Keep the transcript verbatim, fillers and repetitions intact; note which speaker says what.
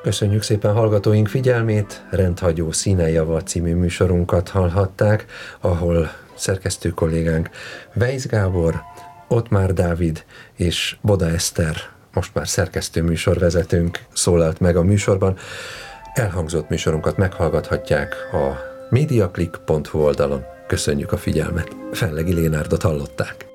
Speaker 1: Köszönjük szépen hallgatóink figyelmét, Rendhagyó Színejava című műsorunkat hallhatták, ahol szerkesztő kollégánk Weisz Gábor, Ottmár Dávid és Boda Eszter, most már szerkesztő műsorvezetőnk szólalt meg a műsorban. Elhangzott műsorunkat meghallgathatják a mediaclick pont hu oldalon. Köszönjük a figyelmet. Fellegi Lénárdot hallották.